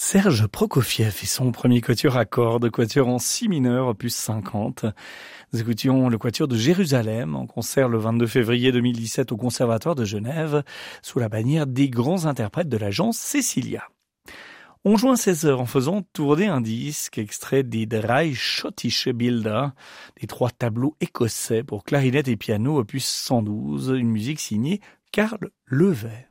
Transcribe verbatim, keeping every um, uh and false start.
Serge Prokofiev et son premier quatuor à cordes, quatuor en si mineur, opus cinquante. Nous écoutions le quatuor de Jérusalem en concert le vingt-deux février deux mille dix-sept au Conservatoire de Genève, sous la bannière des grands interprètes de l'agence Cecilia. On joint seize heures en faisant tourner un disque extrait des Drei Schottische Bilder, des trois tableaux écossais pour clarinette et piano, opus cent douze, une musique signée Karl Löwer.